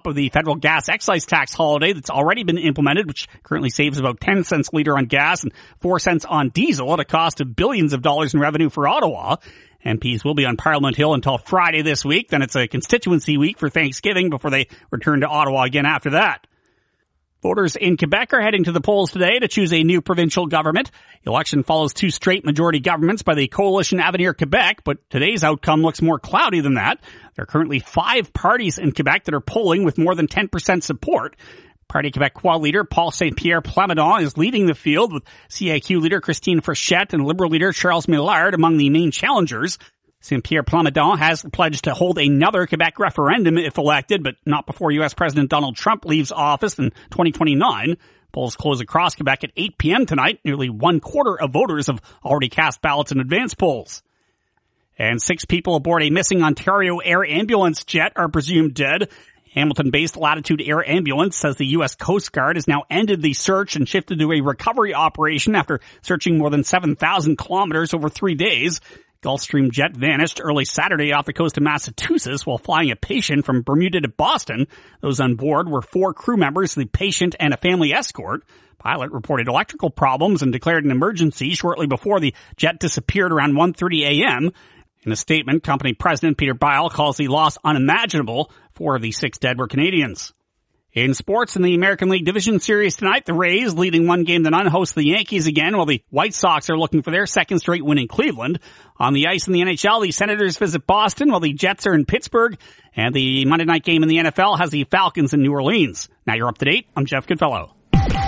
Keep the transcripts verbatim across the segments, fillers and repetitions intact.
top of the federal gas excise tax holiday that's already been implemented, which currently saves about ten cents a litre on gas and four cents on diesel at a cost of billions of dollars in revenue for Ottawa. M Ps will be on Parliament Hill until Friday this week. Then it's a constituency week for Thanksgiving before they return to Ottawa again after that. Voters in Quebec are heading to the polls today to choose a new provincial government. The election follows two straight majority governments by the coalition Avenir Quebec, but today's outcome looks more cloudy than that. There are currently five parties in Quebec that are polling with more than ten percent support. Parti Québécois leader Paul Saint-Pierre Plamondon is leading the field, with C I Q leader Christine Frechette and Liberal leader Charles Millard among the main challengers. Saint-Pierre Plamondon has pledged to hold another Quebec referendum if elected, but not before U S President Donald Trump leaves office in twenty twenty-nine. Polls close across Quebec at eight p.m. tonight. Nearly one quarter of voters have already cast ballots in advance polls. And six people aboard a missing Ontario air ambulance jet are presumed dead. Hamilton-based Latitude Air Ambulance says the U S Coast Guard has now ended the search and shifted to a recovery operation after searching more than seven thousand kilometers over three days. Gulfstream jet vanished early Saturday off the coast of Massachusetts while flying a patient from Bermuda to Boston. Those on board were four crew members, the patient, and a family escort. Pilot reported electrical problems and declared an emergency shortly before the jet disappeared around one thirty a.m. In a statement, company president Peter Byle calls the loss unimaginable. Four of the six dead were Canadians. In sports, in the American League Division Series tonight, the Rays, leading one game to none, host the Yankees again, while the White Sox are looking for their second straight win in Cleveland. On the ice in the N H L, the Senators visit Boston, while the Jets are in Pittsburgh, and the Monday night game in the N F L has the Falcons in New Orleans. Now you're up to date. I'm Jeff Goodfellow.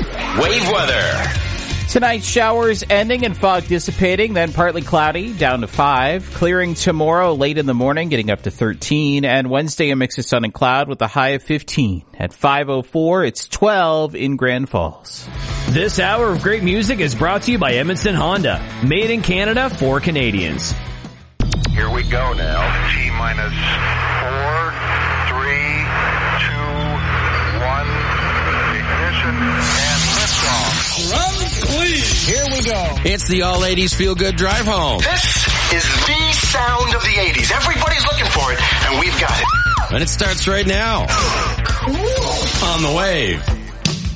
Wave weather. Tonight, showers ending and fog dissipating, then partly cloudy, down to five. Clearing tomorrow late in the morning, getting up to thirteen. And Wednesday, a mix of sun and cloud with a high of fifteen. At five oh four, it's twelve in Grand Falls. This hour of great music is brought to you by Edmondson Honda. Made in Canada for Canadians. Here we go now. T minus four, three, two, one. Ignition and liftoff. Run, please. Here we go. It's the All eighties Feel Good Drive Home. This is the sound of the eighties. Everybody's looking for it, and we've got it. And it starts right now. Cool. On the Wave.